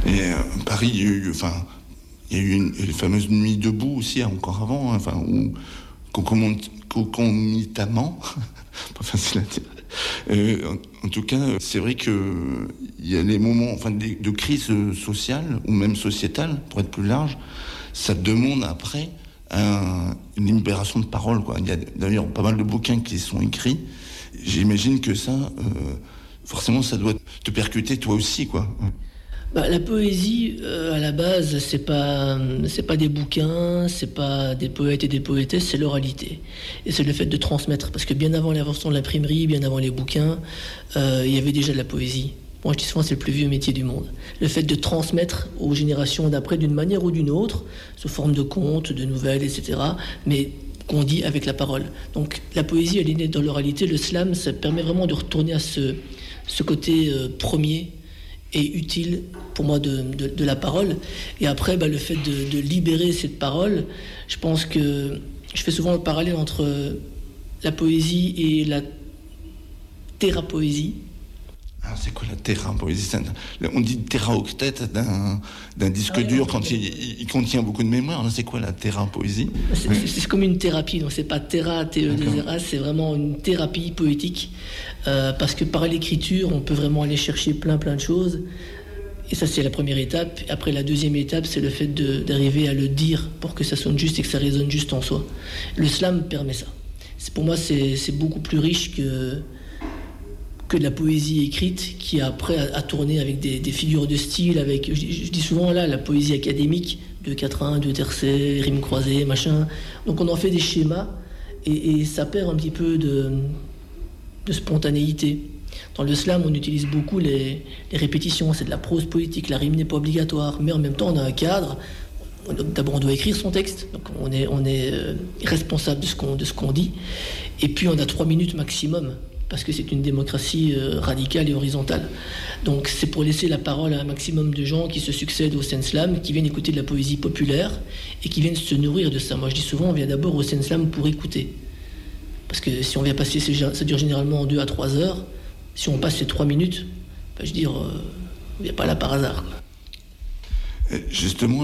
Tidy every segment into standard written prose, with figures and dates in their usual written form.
Et Paris, il y a eu une fameuse nuit debout aussi, encore avant, concomitamment, pas facile à dire. En tout cas, c'est vrai qu'il y a des moments de crise sociale, ou même sociétale, pour être plus large, ça demande après une libération de parole, quoi. Il y a d'ailleurs pas mal de bouquins qui sont écrits. J'imagine que ça, forcément, ça doit te percuter toi aussi, quoi. La poésie, à la base, c'est pas des bouquins, c'est pas des poètes et des poétesses, c'est l'oralité. Et c'est le fait de transmettre. Parce que bien avant l'invention de l'imprimerie, bien avant les bouquins, il y avait déjà de la poésie. Moi, je dis souvent, c'est le plus vieux métier du monde. Le fait de transmettre aux générations d'après d'une manière ou d'une autre, sous forme de contes, de nouvelles, etc., mais qu'on dit avec la parole. Donc, la poésie, elle est née dans l'oralité. Le slam, ça permet vraiment de retourner à ce côté premier et utile pour moi de la parole. Et après, le fait de libérer cette parole, je pense que je fais souvent le parallèle entre la poésie et la thérapoésie. Alors c'est quoi la thérapoésie? On dit téraoctet d'un disque dur quand il contient beaucoup de mémoire. C'est quoi la thérapoésie? C'est comme une thérapie, donc c'est pas théra, T-E-2-R-A, c'est vraiment une thérapie poétique. Parce que par l'écriture, on peut vraiment aller chercher plein de choses. Et ça, c'est la première étape. Après, la deuxième étape, c'est le fait d'arriver à le dire pour que ça sonne juste et que ça résonne juste en soi. Le slam permet ça. Pour moi, c'est beaucoup plus riche que de la poésie écrite qui après a tourné avec des figures de style, avec, je dis souvent là, la poésie académique, 2 quatrains, 2 tercets, rimes croisées, machin. Donc on en fait des schémas et ça perd un petit peu de spontanéité. Dans le slam, on utilise beaucoup les répétitions, c'est de la prose poétique, la rime n'est pas obligatoire, mais en même temps on a un cadre. D'abord on doit écrire son texte, donc on est responsable de ce qu'on dit, et puis on a 3 minutes maximum, parce que c'est une démocratie radicale et horizontale. Donc c'est pour laisser la parole à un maximum de gens qui se succèdent au Sen Slam, qui viennent écouter de la poésie populaire et qui viennent se nourrir de ça. Moi je dis souvent, on vient d'abord au Sen Slam pour écouter. Parce que si on vient passer, ça dure généralement en 2 à 3 heures. Si on passe ces 3 minutes, on vient pas là par hasard, quoi. Justement,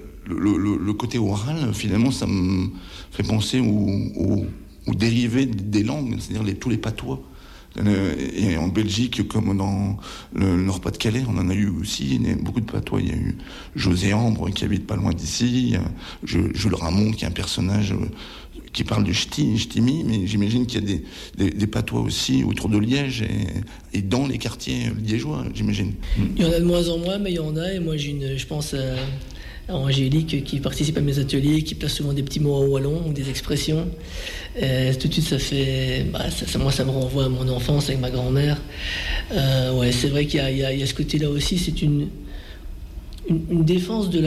le côté oral, finalement, ça me fait penser aux dérivés des langues, c'est-à-dire tous les patois. Et en Belgique, comme dans le Nord-Pas-de-Calais, on en a eu aussi beaucoup de patois. Il y a eu José Ambre qui habite pas loin d'ici, Jules Ramon qui est un personnage qui parle du ch'timi, mais j'imagine qu'il y a des patois aussi autour de Liège et dans les quartiers liégeois, j'imagine. Il y en a de moins en moins, mais il y en a, et moi je pense à Angélique qui participe à mes ateliers, qui place souvent des petits mots en wallon, des expressions. Tout de suite, ça fait... moi, ça me renvoie à mon enfance avec ma grand-mère. C'est vrai qu'il y a ce côté-là aussi. C'est une défense de